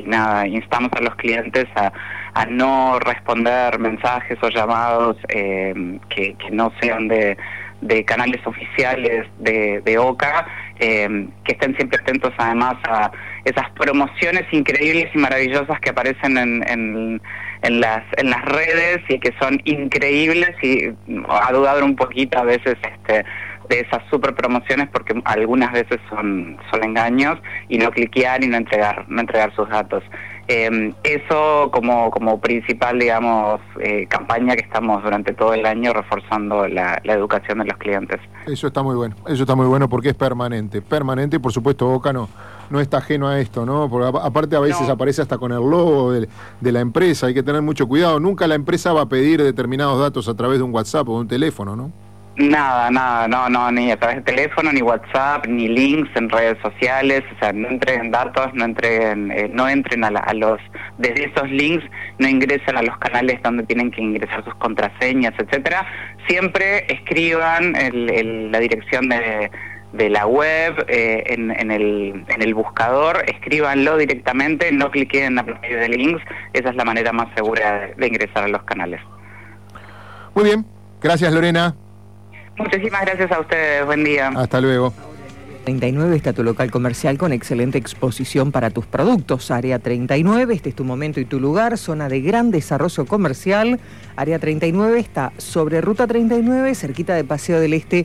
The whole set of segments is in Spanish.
nada, instamos a los clientes a no responder mensajes o llamados que no sean de canales oficiales de OCA, que estén siempre atentos además a esas promociones increíbles y maravillosas que aparecen en las redes y que son increíbles, y a dudar un poquito a veces de esas super promociones, porque algunas veces son engaños, y no cliquear y no entregar sus datos. Eso como principal, digamos, campaña que estamos durante todo el año reforzando la educación de los clientes. Eso está muy bueno porque es permanente, y por supuesto OCA no está ajeno a esto, ¿no? Porque aparte a veces aparece hasta con el logo de la empresa, hay que tener mucho cuidado, nunca la empresa va a pedir determinados datos a través de un WhatsApp o de un teléfono, ¿no? Nada, no, ni a través de teléfono, ni WhatsApp, ni links en redes sociales, o sea, no entreguen datos, no entren a los, desde esos links, no ingresen a los canales donde tienen que ingresar sus contraseñas, etcétera. Siempre escriban la dirección de la web en el buscador, escríbanlo directamente, no cliquen a medio de links, esa es la manera más segura de ingresar a los canales. Muy bien, gracias Lorena. Muchísimas gracias a ustedes, buen día. Hasta luego. 39 está tu local comercial con excelente exposición para tus productos. Área 39, este es tu momento y tu lugar, zona de gran desarrollo comercial. Área 39 está sobre Ruta 39, cerquita de Paseo del Este,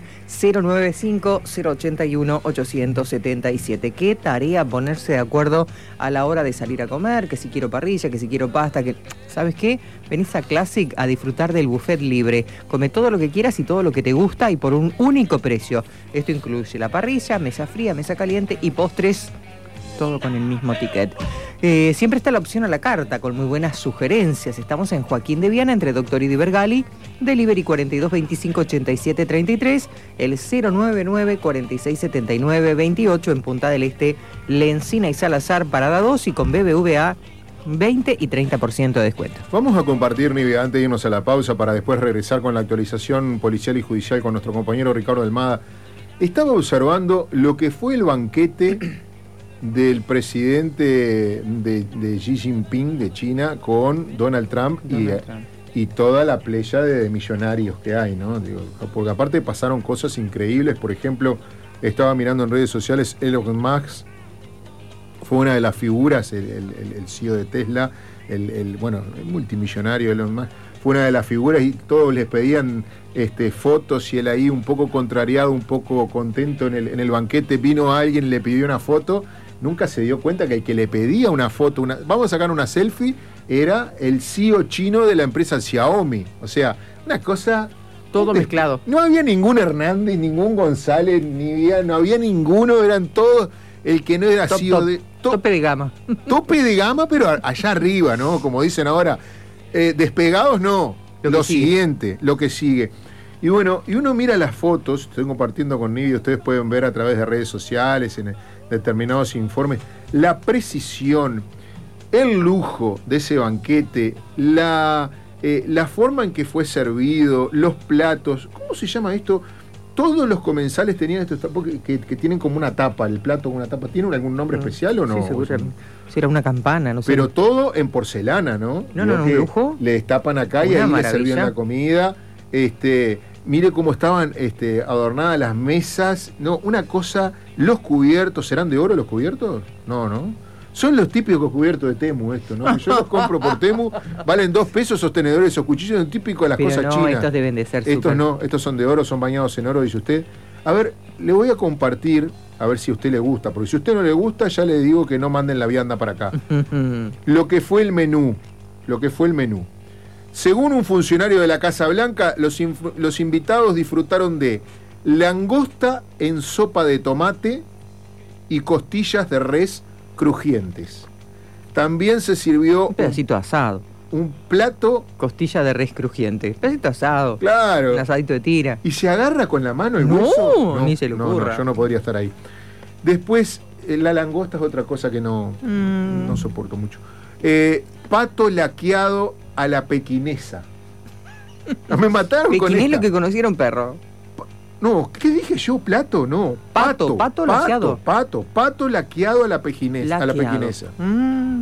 095-081-877. Qué tarea ponerse de acuerdo a la hora de salir a comer, que si quiero parrilla, que si quiero pasta, que... ¿Sabes qué? Venís a Classic a disfrutar del buffet libre. Come todo lo que quieras y todo lo que te gusta y por un único precio. Esto incluye la parrilla, mesa fría, mesa caliente y postres, todo con el mismo ticket. Siempre está la opción a la carta, con muy buenas sugerencias. Estamos en Joaquín de Viana, entre Doctor y Divergali, delivery 42 25 87 33, el 099 46 79 28 en Punta del Este, Lencina y Salazar, Parada 2, y con BBVA 20 y 30% de descuento. Vamos a compartir, Nive, antes de irnos a la pausa, para después regresar con la actualización policial y judicial con nuestro compañero Ricardo Almada. Estaba observando lo que fue el banquete del presidente de Xi Jinping de China con Donald Trump y toda la playa de millonarios que hay, ¿no? Digo, porque aparte pasaron cosas increíbles. Por ejemplo, estaba mirando en redes sociales, Elon Musk fue una de las figuras, el CEO de Tesla, el multimillonario Elon Musk, fue una de las figuras, y todos les pedían fotos, y él ahí un poco contrariado, un poco contento en el banquete, vino alguien, le pidió una foto, nunca se dio cuenta que el que le pedía una foto, vamos a sacar una selfie, era el CEO chino de la empresa Xiaomi. O sea, una cosa... Todo mezclado. No había ningún Hernández, ningún González, no había ninguno, eran todos... El que no era CEO de... Tope de gama. Tope de gama, pero allá arriba, ¿no? Como dicen ahora, despegados no, lo siguiente, lo que sigue. Y bueno, y uno mira las fotos, estoy compartiendo con Nidia, ustedes pueden ver a través de redes sociales, en determinados informes, la precisión, el lujo de ese banquete, la forma en que fue servido, los platos, ¿cómo se llama esto? Todos los comensales tenían estos tapos que tienen como una tapa, el plato con una tapa. ¿Tiene algún nombre especial o no? Sí, seguro. Si era una campana, no sé. Pero todo en porcelana, ¿no? No, un lujo. Le destapan acá y ahí le servían la comida. Mire cómo estaban adornadas las mesas. No, una cosa, los cubiertos, ¿serán de oro los cubiertos? No. Son los típicos cubiertos de Temu, esto, ¿no? Yo los compro por Temu, valen 2 pesos esos tenedores, esos cuchillos, son típicos de las cosas chinas. Estos deben de ser Estos no, estos son de oro, son bañados en oro, dice usted. A ver, le voy a compartir, a ver si a usted le gusta, porque si a usted no le gusta, ya le digo que no manden la vianda para acá. Lo que fue el menú. Según un funcionario de la Casa Blanca, los invitados disfrutaron de langosta en sopa de tomate y costillas de res crujientes. También se sirvió un pedacito asado, un plato, costilla de res crujiente, pedacito asado, claro, un asadito de tira. ¿Y se agarra con la mano el hueso? No, ni se le ocurra. No, yo no podría estar ahí. Después, la langosta es otra cosa que no soporto mucho. Pato laqueado a la pequinesa. Me mataron con esto. Es lo que conocieron perro. No, ¿qué dije yo? ¿Plato? No. Pato laqueado. Pato laqueado a la pequinesa.